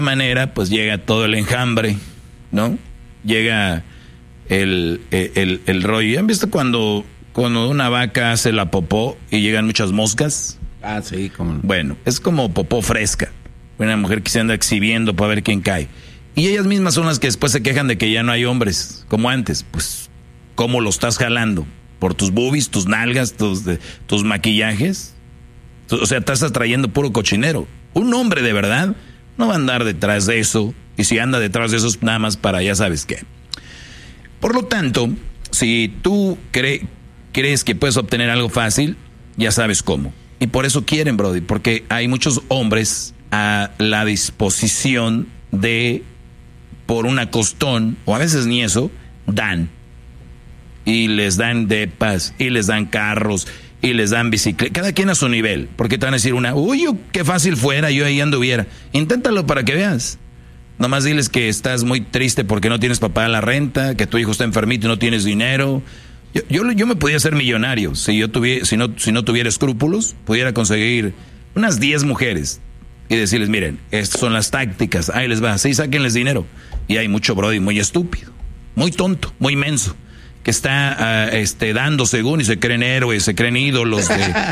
manera, pues llega todo el enjambre, ¿no? Llega el rollo. ¿Han visto cuando una vaca hace la popó y llegan muchas moscas? Ah, sí, como... Bueno, es como popó fresca. Una mujer que se anda exhibiendo para ver quién cae. Y ellas mismas son las que después se quejan de que ya no hay hombres, como antes. Pues, ¿cómo lo estás jalando? ¿Por tus boobies, tus nalgas, tus maquillajes? O sea, estás atrayendo puro cochinero. Un hombre de verdad no va a andar detrás de eso. Y si anda detrás de eso es nada más para ya sabes qué. Por lo tanto, si tú crees que puedes obtener algo fácil, ya sabes cómo. Y por eso quieren, Brody, porque hay muchos hombres a la disposición de, por una costón, o a veces ni eso, dan. Y les dan depas, y les dan carros, y les dan bicicleta. Cada quien a su nivel. Porque te van a decir uy, qué fácil fuera, yo ahí anduviera. Inténtalo para que veas. Nomás diles que estás muy triste porque no tienes para pagar la renta, que tu hijo está enfermito y no tienes dinero. Yo me podía hacer millonario si no tuviera escrúpulos, pudiera conseguir unas 10 mujeres y decirles, miren, estas son las tácticas, ahí les va, sí, sáquenles dinero. Y hay mucho brody muy estúpido, muy tonto, muy menso, que está dando según y se creen héroes, se creen ídolos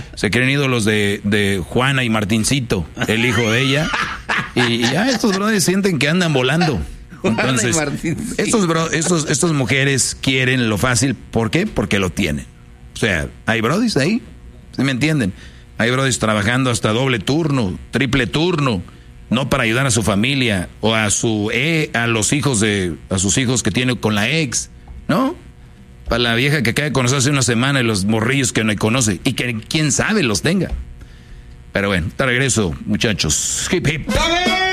de Juana y Martincito, el hijo de ella, y ya estos brothers sienten que andan volando. Entonces, estas mujeres quieren lo fácil. ¿Por qué? Porque lo tienen. O sea, hay brodis ahí, ¿sí me entienden? Hay brodis trabajando hasta doble turno, triple turno, no para ayudar a su familia o a sus hijos que tiene con la ex, ¿no? Para la vieja que acaba de conocer hace una semana y los morrillos que no conoce y que quién sabe los tenga. Pero bueno, te regreso, muchachos. Hip hip.